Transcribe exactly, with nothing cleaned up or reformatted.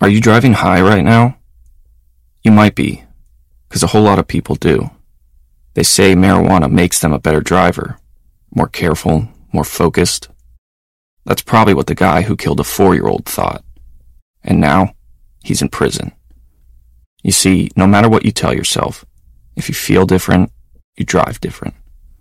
Are you driving high right now? You might be, because a whole lot of people do. They say marijuana makes them a better driver, more careful, more focused. That's probably what the guy who killed a four-year-old thought. And now, he's in prison. You see, no matter what you tell yourself, if you feel different, you drive different.